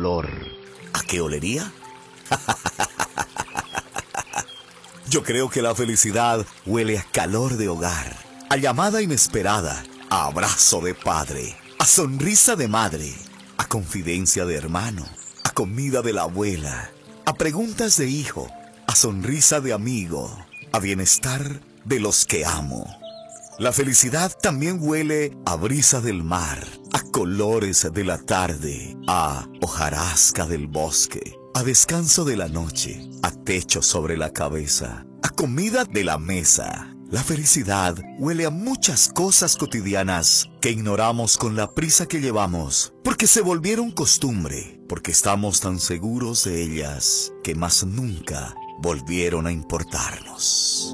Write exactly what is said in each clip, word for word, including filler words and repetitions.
olor, ¿a qué olería? Yo creo que la felicidad huele a calor de hogar, a llamada inesperada, a abrazo de padre, a sonrisa de madre, a confidencia de hermano, a comida de la abuela, a preguntas de hijo, a sonrisa de amigo, a bienestar de los que amo. La felicidad también huele a brisa del mar, a colores de la tarde, a hojarasca del bosque, a descanso de la noche, a techo sobre la cabeza, a comida de la mesa. La felicidad huele a muchas cosas cotidianas que ignoramos con la prisa que llevamos, porque se volvieron costumbre, porque estamos tan seguros de ellas que más nunca volvieron a importarnos.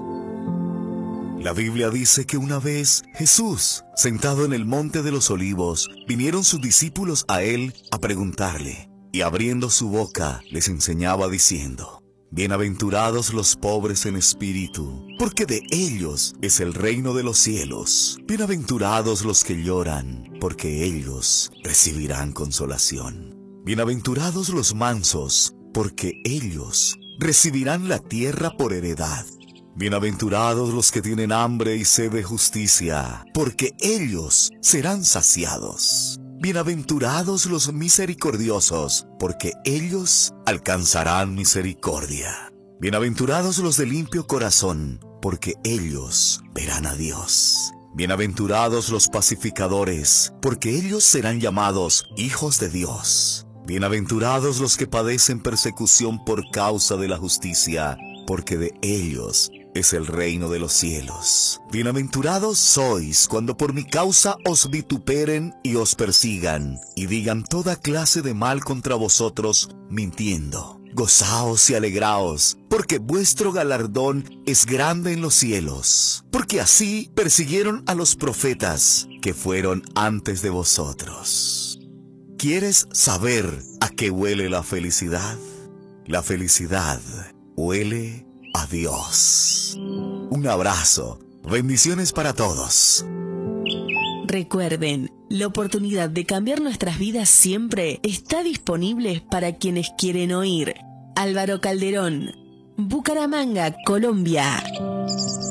La Biblia dice que una vez Jesús, sentado en el monte de los olivos, vinieron sus discípulos a él a preguntarle, y abriendo su boca les enseñaba diciendo: Bienaventurados los pobres en espíritu, porque de ellos es el reino de los cielos. Bienaventurados los que lloran, porque ellos recibirán consolación. Bienaventurados los mansos, porque ellos recibirán la tierra por heredad. Bienaventurados los que tienen hambre y sed de justicia, porque ellos serán saciados. Bienaventurados los misericordiosos, porque ellos alcanzarán misericordia. Bienaventurados los de limpio corazón, porque ellos verán a Dios. Bienaventurados los pacificadores, porque ellos serán llamados hijos de Dios. Bienaventurados los que padecen persecución por causa de la justicia, porque de ellos es el reino de los cielos. Bienaventurados sois cuando por mi causa os vituperen y os persigan, y digan toda clase de mal contra vosotros, mintiendo. Gozaos y alegraos, porque vuestro galardón es grande en los cielos, porque así persiguieron a los profetas que fueron antes de vosotros. ¿Quieres saber a qué huele la felicidad? La felicidad huele a Dios. Un abrazo. Bendiciones para todos. Recuerden, la oportunidad de cambiar nuestras vidas siempre está disponible para quienes quieren oír. Álvaro Calderón, Bucaramanga, Colombia.